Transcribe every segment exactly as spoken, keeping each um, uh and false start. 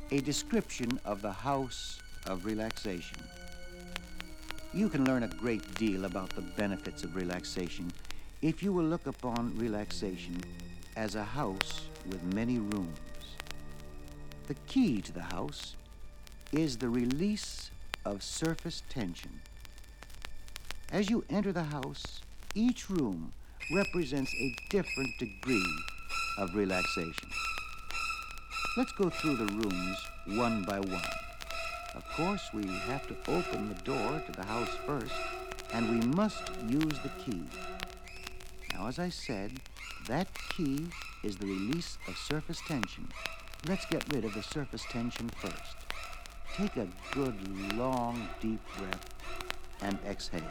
a description of the House of Relaxation. You can learn a great deal about the benefits of relaxation if you will look upon relaxation as a house with many rooms. The key to the house is the release of surface tension. As you enter the house, each room represents a different degree of relaxation. Let's go through the rooms one by one. Of course, we have to open the door to the house first, and we must use the key. Now, as I said, that key is the release of surface tension. Let's get rid of the surface tension first. Take a good, long, deep breath and exhale.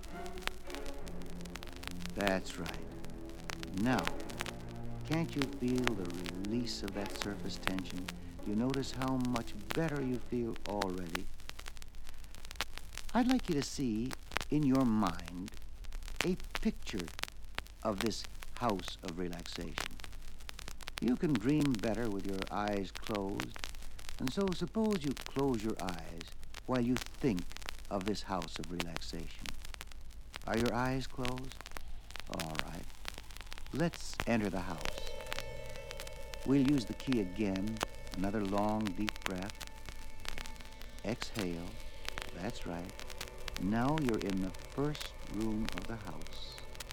That's right. Now, can't you feel the release of that surface tension? Do you notice how much better you feel already? I'd like you to see in your mind a picture of this house of relaxation. You can dream better with your eyes closed, and so suppose you close your eyes while you think of this house of relaxation. Are your eyes closed? All right. Let's enter the house. We'll use the key again. Another long, deep breath. Exhale. That's right. Now you're in the first room of the house.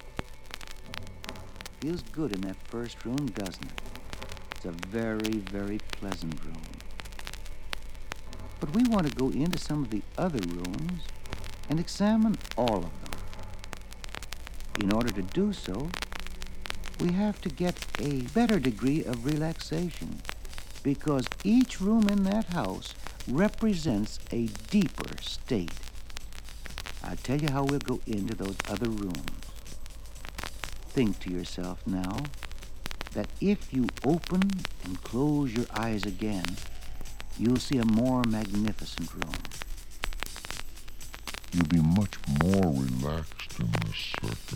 Feels good in that first room, doesn't it? It's a very, very pleasant room. But we want to go into some of the other rooms and examine all of them. In order to do so, we have to get a better degree of relaxation, because each room in that house represents a deeper state. I'll tell you how we'll go into those other rooms. Think to yourself now that if you open and close your eyes again, you'll see a more magnificent room. You'll be much more relaxed in this circuit.